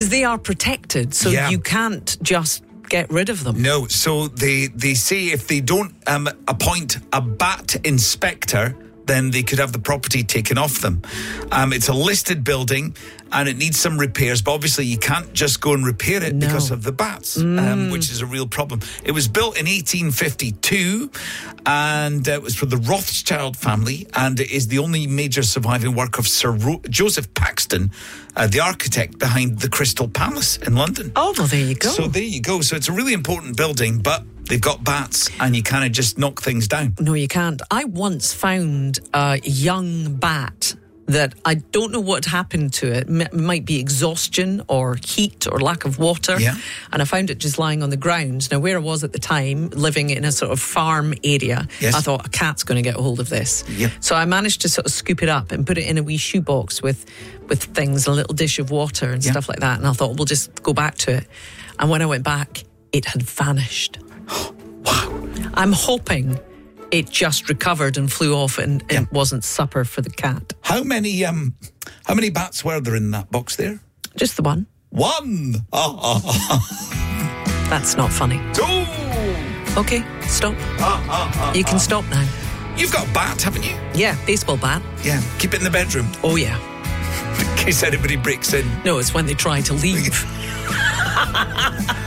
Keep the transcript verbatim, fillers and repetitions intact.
they are protected, so Yeah. you can't just get rid of them. No, so they, they say if they don't um, appoint a bat inspector, then they could have the property taken off them. Um, it's a listed building and it needs some repairs, but obviously you can't just go and repair it No. because of the bats, Mm. um, which is a real problem. It was built in eighteen fifty-two and uh, it was for the Rothschild family, and it is the only major surviving work of Sir Ro- Joseph Paxton, uh, the architect behind the Crystal Palace in London. Oh, well, there you go. So there you go. So it's a really important building, but they've got bats and you kind of just knock things down. No, you can't. I once found a young bat that I don't know what happened to it. M- might be exhaustion or heat or lack of water. Yeah. And I found it just lying on the ground. Now, where I was at the time, living in a sort of farm area, Yes. I thought a cat's going to get a hold of this. Yep. So I managed to sort of scoop it up and put it in a wee shoebox with, with things, a little dish of water and Yeah. stuff like that. And I thought, we'll just go back to it. And when I went back, it had vanished. Wow. I'm hoping it just recovered and flew off and Yeah. it wasn't supper for the cat. How many um, how many bats were there in that box there? Just the one. One. Oh, oh, oh. That's not funny. Two. Okay, stop. Ah, ah, ah, You can stop now. You've got a bat, haven't you? Yeah, baseball bat. Yeah. Keep it in the bedroom Oh, yeah. in case anybody breaks in. No, it's when they try to leave.